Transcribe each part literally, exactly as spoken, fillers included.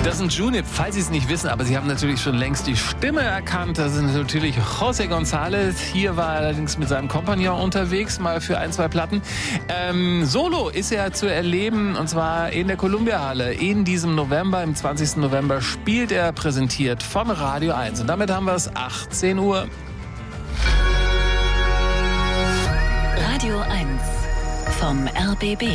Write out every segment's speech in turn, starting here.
Das sind Junip, falls Sie es nicht wissen, aber Sie haben natürlich schon längst die Stimme erkannt. Das ist natürlich José González. Hier war er allerdings mit seinem Kompagnon unterwegs, mal für ein, zwei Platten. Ähm, Solo ist er zu erleben, und zwar in der Columbia-Halle. In diesem November, im zwanzigsten November, spielt er, präsentiert von Radio eins. Und damit haben wir es achtzehn Uhr. Radio eins vom R B B.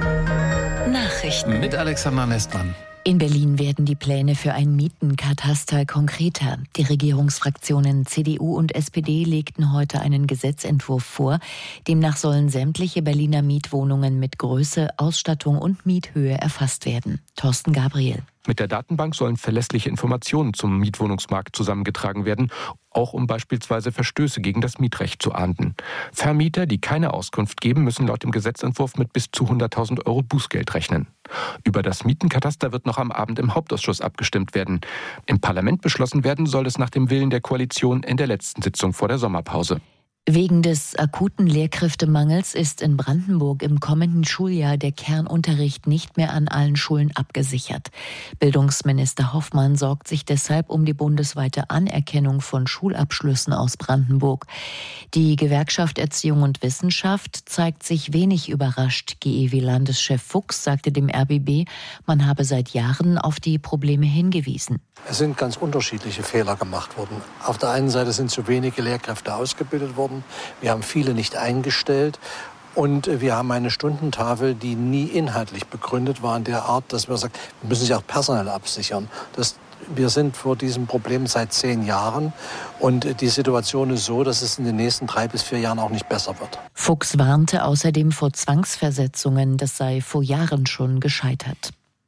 Nachrichten. Mit Alexander Nestmann. In Berlin werden die Pläne für ein Mietenkataster konkreter. Die Regierungsfraktionen C D U und S P D legten heute einen Gesetzentwurf vor. Demnach sollen sämtliche Berliner Mietwohnungen mit Größe, Ausstattung und Miethöhe erfasst werden. Thorsten Gabriel. Mit der Datenbank sollen verlässliche Informationen zum Mietwohnungsmarkt zusammengetragen werden, auch um beispielsweise Verstöße gegen das Mietrecht zu ahnden. Vermieter, die keine Auskunft geben, müssen laut dem Gesetzentwurf mit bis zu hunderttausend Euro Bußgeld rechnen. Über das Mietenkataster wird noch am Abend im Hauptausschuss abgestimmt werden. Im Parlament beschlossen werden soll es nach dem Willen der Koalition in der letzten Sitzung vor der Sommerpause. Wegen des akuten Lehrkräftemangels ist in Brandenburg im kommenden Schuljahr der Kernunterricht nicht mehr an allen Schulen abgesichert. Bildungsminister Hoffmann sorgt sich deshalb um die bundesweite Anerkennung von Schulabschlüssen aus Brandenburg. Die Gewerkschaft Erziehung und Wissenschaft zeigt sich wenig überrascht. G E W-Landeschef Fuchs sagte dem R B B, man habe seit Jahren auf die Probleme hingewiesen. Es sind ganz unterschiedliche Fehler gemacht worden. Auf der einen Seite sind zu wenige Lehrkräfte ausgebildet worden. Wir haben viele nicht eingestellt. Und wir haben eine Stundentafel, die nie inhaltlich begründet war, in der Art, dass wir sagen, wir müssen sich auch personell absichern. Das, wir sind vor diesem Problem seit zehn Jahren. Und die Situation ist so, dass es in den nächsten drei bis vier Jahren auch nicht besser wird. Fuchs warnte außerdem vor Zwangsversetzungen. Das sei vor Jahren schon gescheitert.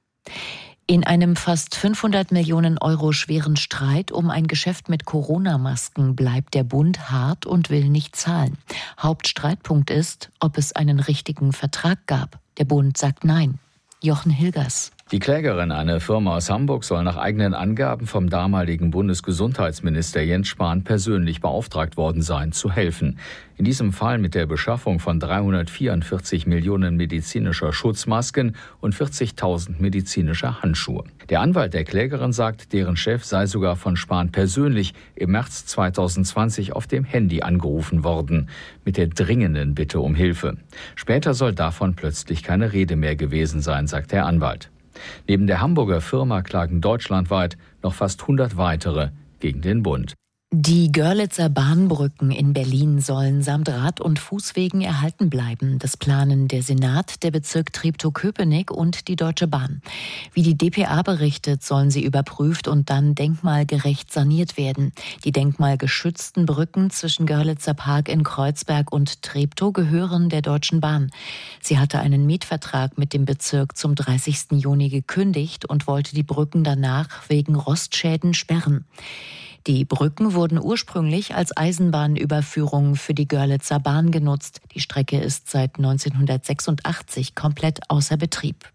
In einem fast fünfhundert Millionen Euro schweren Streit um ein Geschäft mit Corona-Masken bleibt der Bund hart und will nicht zahlen. Hauptstreitpunkt ist, ob es einen richtigen Vertrag gab. Der Bund sagt nein. Jochen Hilgers. Die Klägerin, eine Firma aus Hamburg, soll nach eigenen Angaben vom damaligen Bundesgesundheitsminister Jens Spahn persönlich beauftragt worden sein, zu helfen. In diesem Fall mit der Beschaffung von dreihundertvierundvierzig Millionen medizinischer Schutzmasken und vierzigtausend medizinischer Handschuhe. Der Anwalt der Klägerin sagt, deren Chef sei sogar von Spahn persönlich im März zweitausendzwanzig auf dem Handy angerufen worden, mit der dringenden Bitte um Hilfe. Später soll davon plötzlich keine Rede mehr gewesen sein, sagt der Anwalt. Neben der Hamburger Firma klagen deutschlandweit noch fast hundert weitere gegen den Bund. Die Görlitzer Bahnbrücken in Berlin sollen samt Rad- und Fußwegen erhalten bleiben. Das planen der Senat, der Bezirk Treptow-Köpenick und die Deutsche Bahn. Wie die d p a berichtet, sollen sie überprüft und dann denkmalgerecht saniert werden. Die denkmalgeschützten Brücken zwischen Görlitzer Park in Kreuzberg und Treptow gehören der Deutschen Bahn. Sie hatte einen Mietvertrag mit dem Bezirk zum dreißigsten Juni gekündigt und wollte die Brücken danach wegen Rostschäden sperren. Die Brücken wurden ursprünglich als Eisenbahnüberführung für die Görlitzer Bahn genutzt. Die Strecke ist seit neunzehnhundertsechsundachtzig komplett außer Betrieb.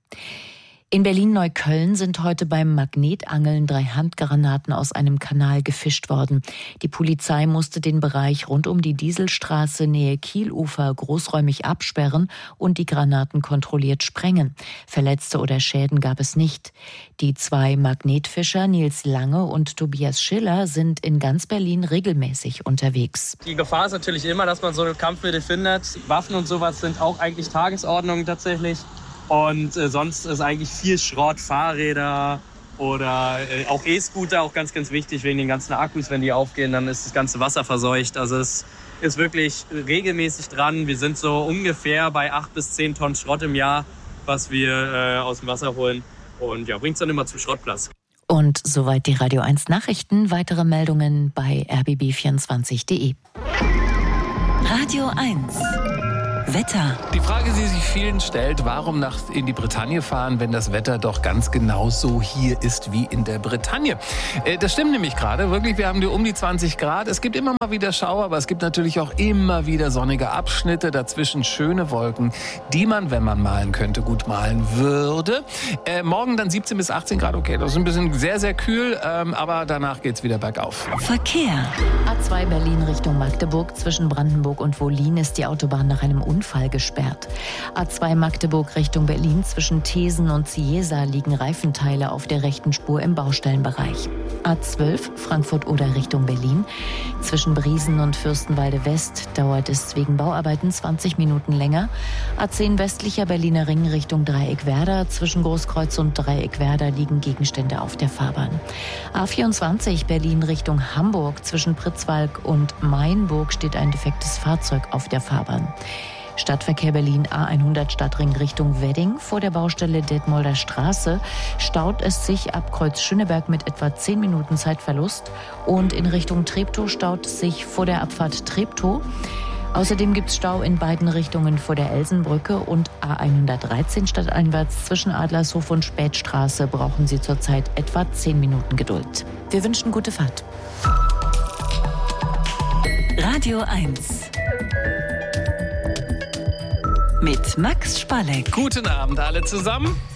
In Berlin-Neukölln sind heute beim Magnetangeln drei Handgranaten aus einem Kanal gefischt worden. Die Polizei musste den Bereich rund um die Dieselstraße Nähe Kielufer großräumig absperren und die Granaten kontrolliert sprengen. Verletzte oder Schäden gab es nicht. Die zwei Magnetfischer Nils Lange und Tobias Schiller sind in ganz Berlin regelmäßig unterwegs. Die Gefahr ist natürlich immer, dass man so eine Kampfmittel findet. Waffen und sowas sind auch eigentlich Tagesordnung tatsächlich. Und äh, sonst ist eigentlich viel Schrott, Fahrräder oder äh, auch E-Scooter, auch ganz, ganz wichtig wegen den ganzen Akkus. Wenn die aufgehen, dann ist das ganze Wasser verseucht. Also es ist wirklich regelmäßig dran. Wir sind so ungefähr bei acht bis zehn Tonnen Schrott im Jahr, was wir äh, aus dem Wasser holen. Und ja, bringt es dann immer zum Schrottplatz. Und soweit die Radio eins Nachrichten. Weitere Meldungen bei r b b vierundzwanzig punkt d e. Radio eins. Wetter. Die Frage, die sich vielen stellt, warum nach in die Bretagne fahren, wenn das Wetter doch ganz genau so hier ist wie in der Bretagne. Äh, das stimmt nämlich gerade, wirklich, wir haben die um die zwanzig Grad. Es gibt immer mal wieder Schauer, aber es gibt natürlich auch immer wieder sonnige Abschnitte, dazwischen schöne Wolken, die man, wenn man malen könnte, gut malen würde. Äh, morgen dann siebzehn bis achtzehn Grad, okay, das ist ein bisschen sehr, sehr kühl, ähm, aber danach geht's wieder bergauf. Verkehr. A zwei Berlin Richtung Magdeburg, zwischen Brandenburg und Wollin ist die Autobahn nach einem Unfall gesperrt. A zwei Magdeburg Richtung Berlin zwischen Thesen und Ciesa liegen Reifenteile auf der rechten Spur im Baustellenbereich. A zwölf Frankfurt-Oder Richtung Berlin. Zwischen Briesen und Fürstenwalde West dauert es wegen Bauarbeiten zwanzig Minuten länger. A zehn westlicher Berliner Ring Richtung Dreieckwerder. Zwischen Großkreuz und Dreieckwerder liegen Gegenstände auf der Fahrbahn. A vierundzwanzig Berlin Richtung Hamburg. Zwischen Pritzwalk und Mainburg steht ein defektes Fahrzeug auf der Fahrbahn. Stadtverkehr Berlin A hundert Stadtring Richtung Wedding. Vor der Baustelle Detmolder Straße staut es sich ab Kreuz Schöneberg mit etwa zehn Minuten Zeitverlust. Und in Richtung Treptow staut es sich vor der Abfahrt Treptow. Außerdem gibt es Stau in beiden Richtungen vor der Elsenbrücke und A hundertdreizehn stadteinwärts zwischen Adlershof und Spätstraße brauchen Sie zurzeit etwa zehn Minuten Geduld. Wir wünschen gute Fahrt. Radio eins. Mit Max Spalleck. Guten Abend alle zusammen.